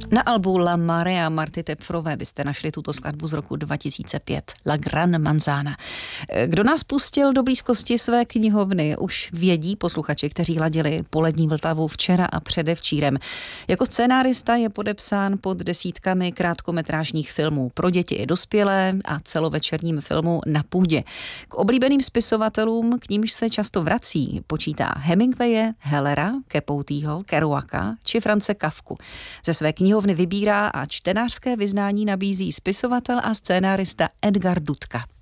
Na albu La Marea Marty Tepfrové byste našli tuto skladbu z roku 2005, La Gran Manzana. Kdo nás pustil do blízkosti své knihovny, už vědí posluchači, kteří ladili Polední Vltavu včera a předevčírem. Jako scénárista je podepsán pod desítkami krátkometrážních filmů pro děti i dospělé a celovečerním filmu Na půdě. K oblíbeným spisovatelům, k nímž se často vrací, počítá Hemingwaye, Hellera, Capoteho, Kerouaka či France Kafku. Ze své knihovny vybírá a čtenářské vyznání nabízí spisovatel a scénárista Edgar Dudka.